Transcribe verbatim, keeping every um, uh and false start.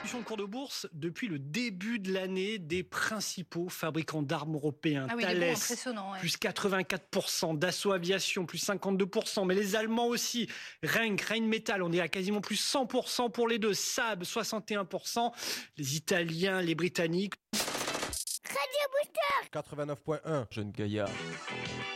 Évolution de cours de bourse depuis le début de l'année des principaux fabricants d'armes européens. Ah oui, Thales, des bons impressionnants, ouais. plus quatre-vingt-quatre pour cent, Dassault Aviation, plus cinquante-deux pour cent, mais les Allemands aussi, Renk, Rheinmetall, on est à quasiment plus cent pour cent pour les deux, Saab, soixante et un pour cent, les Italiens, les Britanniques. Radio Booster quatre-vingt-neuf point un, jeune gaillard.